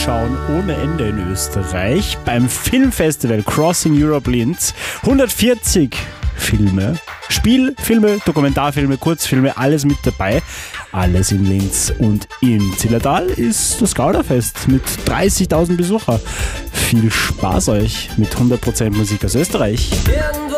anschauen ohne Ende in Österreich beim Filmfestival Crossing Europe Linz. 140 Filme, Spielfilme, Dokumentarfilme, Kurzfilme, alles mit dabei. Alles in Linz und im Zillertal ist das Gauderfest mit 30.000 Besucher. Viel Spaß euch mit 100% Musik aus Österreich.